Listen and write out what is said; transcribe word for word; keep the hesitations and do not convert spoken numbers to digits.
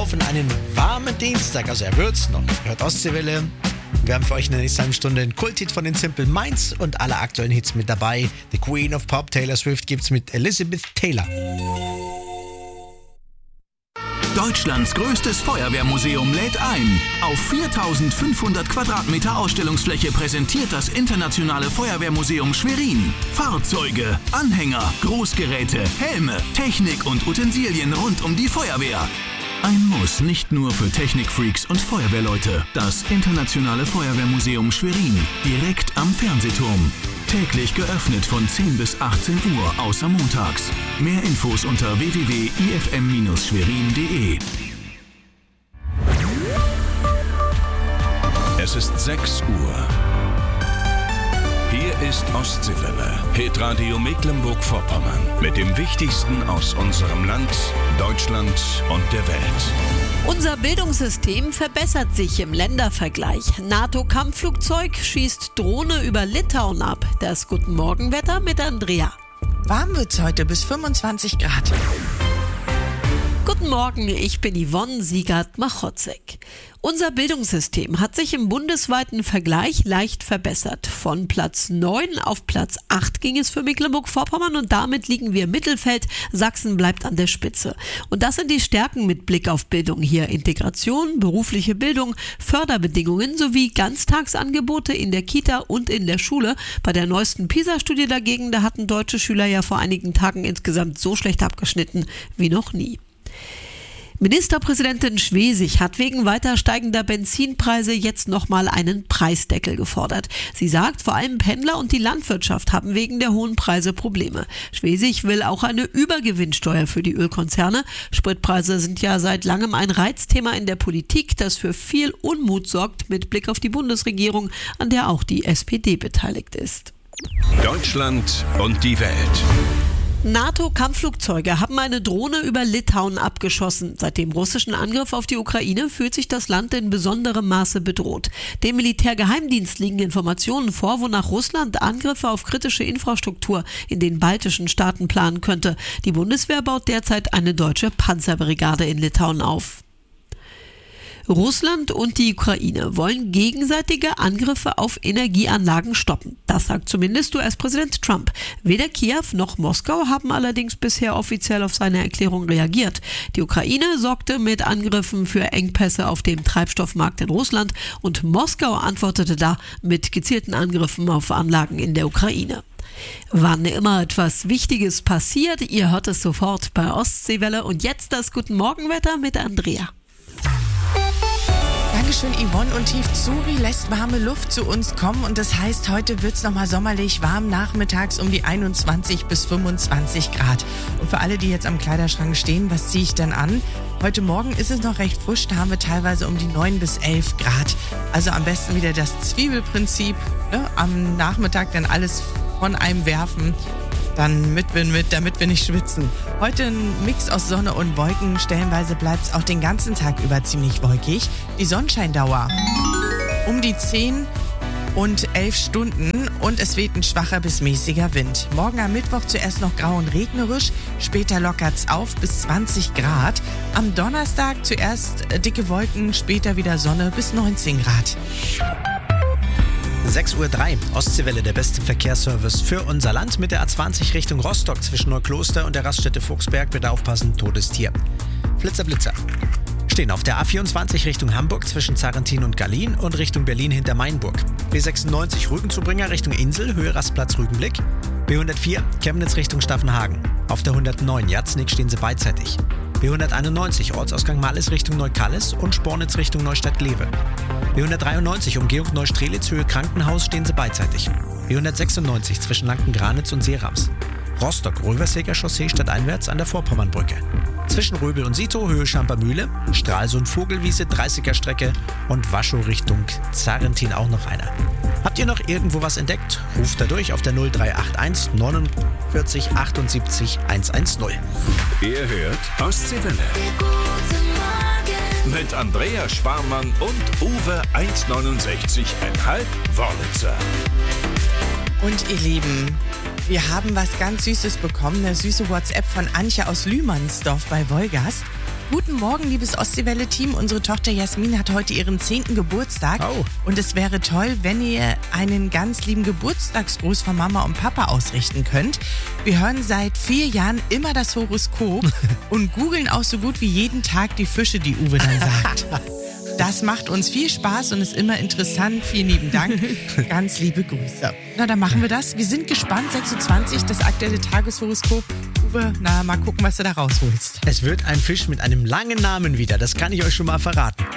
auf in einen warmen Dienstag. Also er wird's noch. Hört Ostseewelle. Wir haben für euch in der nächsten halben Stunde einen Kulthit von den Simple Minds und alle aktuellen Hits mit dabei. The Queen of Pop, Taylor Swift, gibt's mit Elizabeth Taylor. Deutschlands größtes Feuerwehrmuseum lädt ein. Auf viertausendfünfhundert Quadratmeter Ausstellungsfläche präsentiert das Internationale Feuerwehrmuseum Schwerin Fahrzeuge, Anhänger, Großgeräte, Helme, Technik und Utensilien rund um die Feuerwehr. Ein Muss nicht nur für Technikfreaks und Feuerwehrleute. Das Internationale Feuerwehrmuseum Schwerin, direkt am Fernsehturm. Täglich geöffnet von zehn bis achtzehn Uhr, außer montags. Mehr Infos unter w w w punkt i f m dash schwerin punkt d e. Es ist sechs Uhr. Hier ist Ostseewelle, Hitradio Mecklenburg-Vorpommern. Mit dem Wichtigsten aus unserem Land, Deutschland und der Welt. Unser Bildungssystem verbessert sich im Ländervergleich. NATO-Kampfflugzeug schießt Drohne über Litauen ab. Das Guten Morgenwetter mit Andrea. Warm wird's heute bis fünfundzwanzig Grad. Guten Morgen, ich bin Yvonne Siegert-Machotzek. Unser Bildungssystem hat sich im bundesweiten Vergleich leicht verbessert. Von Platz neun auf Platz acht ging es für Mecklenburg-Vorpommern und damit liegen wir im Mittelfeld. Sachsen bleibt an der Spitze. Und das sind die Stärken mit Blick auf Bildung hier. Integration, berufliche Bildung, Förderbedingungen sowie Ganztagsangebote in der Kita und in der Schule. Bei der neuesten PISA-Studie dagegen, da hatten deutsche Schüler ja vor einigen Tagen insgesamt so schlecht abgeschnitten wie noch nie. Ministerpräsidentin Schwesig hat wegen weiter steigender Benzinpreise jetzt nochmal einen Preisdeckel gefordert. Sie sagt, vor allem Pendler und die Landwirtschaft haben wegen der hohen Preise Probleme. Schwesig will auch eine Übergewinnsteuer für die Ölkonzerne. Spritpreise sind ja seit langem ein Reizthema in der Politik, das für viel Unmut sorgt mit Blick auf die Bundesregierung, an der auch die S P D beteiligt ist. Deutschland und die Welt. NATO-Kampfflugzeuge haben eine Drohne über Litauen abgeschossen. Seit dem russischen Angriff auf die Ukraine fühlt sich das Land in besonderem Maße bedroht. Dem Militärgeheimdienst liegen Informationen vor, wonach Russland Angriffe auf kritische Infrastruktur in den baltischen Staaten planen könnte. Die Bundeswehr baut derzeit eine deutsche Panzerbrigade in Litauen auf. Russland und die Ukraine wollen gegenseitige Angriffe auf Energieanlagen stoppen. Das sagt zumindest U S-Präsident Trump. Weder Kiew noch Moskau haben allerdings bisher offiziell auf seine Erklärung reagiert. Die Ukraine sorgte mit Angriffen für Engpässe auf dem Treibstoffmarkt in Russland und Moskau antwortete da mit gezielten Angriffen auf Anlagen in der Ukraine. Wann immer etwas Wichtiges passiert, ihr hört es sofort bei Ostseewelle. Und jetzt das Guten Morgenwetter mit Andrea. Dankeschön, Yvonne. Und Tiefzuri lässt warme Luft zu uns kommen. Und das heißt, heute wird es nochmal sommerlich warm, nachmittags um die einundzwanzig bis fünfundzwanzig Grad. Und für alle, die jetzt am Kleiderschrank stehen, was ziehe ich denn an? Heute Morgen ist es noch recht frisch, da haben wir teilweise um die neun bis elf Grad. Also am besten wieder das Zwiebelprinzip, ne? Am Nachmittag dann alles von einem werfen. Dann mit Wind mit, damit wir nicht schwitzen. Heute ein Mix aus Sonne und Wolken. Stellenweise bleibt es auch den ganzen Tag über ziemlich wolkig. Die Sonnenscheindauer um die zehn und elf Stunden und es weht ein schwacher bis mäßiger Wind. Morgen am Mittwoch zuerst noch grau und regnerisch, später lockert's auf bis zwanzig Grad. Am Donnerstag zuerst dicke Wolken, später wieder Sonne bis neunzehn Grad. sechs Uhr drei, Ostseewelle, der beste Verkehrsservice für unser Land mit der A zwanzig Richtung Rostock zwischen Neukloster und der Raststätte Fuchsberg. Bitte aufpassen, Todestier. Flitzer, Blitzer. Stehen auf der A vierundzwanzig Richtung Hamburg zwischen Zarrentin und Gallien und Richtung Berlin hinter Mainburg. B sechsundneunzig Rügenzubringer Richtung Insel, Höhe Rastplatz Rügenblick. B hundertvier Chemnitz Richtung Staffenhagen. Auf der hundertneun Jatznick stehen sie beidseitig. B hunderteinundneunzig Ortsausgang Malles Richtung Neukallis und Spornitz Richtung Neustadt-Glewe. B hundertdreiundneunzig Umgehung Neustrelitz Höhe Krankenhaus stehen sie beidseitig. B hundertsechsundneunzig zwischen Lanken-Granitz und Seerams. Rostock Röverseger Chaussee stadteinwärts an der Vorpommernbrücke. Zwischen Röbel und Sito Höhe Schampermühle, Stralsund Vogelwiese dreißiger Strecke und Waschow Richtung Zarrentin auch noch einer. Habt ihr noch irgendwo was entdeckt? Ruft da durch auf der null drei acht eins neunundvierzig achtundsiebzig hundertzehn. Ihr hört Ostseewelle. Mit Andrea Sparmann und Uwe eins neunundsechzig Komma fünf Wörlitzer. Und ihr Lieben, wir haben was ganz Süßes bekommen, eine süße WhatsApp von Antje aus Lühmannsdorf bei Wolgast. Guten Morgen, liebes Ostseewelle-Team. Unsere Tochter Jasmin hat heute ihren zehnten Geburtstag. Oh. Und es wäre toll, wenn ihr einen ganz lieben Geburtstagsgruß von Mama und Papa ausrichten könnt. Wir hören seit vier Jahren immer das Horoskop und googeln auch so gut wie jeden Tag die Fische, die Uwe dann sagt. Das macht uns viel Spaß und ist immer interessant. Vielen lieben Dank. Ganz liebe Grüße. Na, dann machen wir das. Wir sind gespannt. sechs Uhr zwanzig, das aktuelle Tageshoroskop. Uwe, na, mal gucken, was du da rausholst. Es wird ein Fisch mit einem langen Namen wieder, das kann ich euch schon mal verraten.